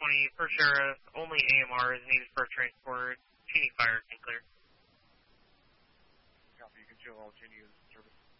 for Sheriff. Only AMR is needed for transport. Cheney Fire can clear. Copy, you can show all Cheney is service.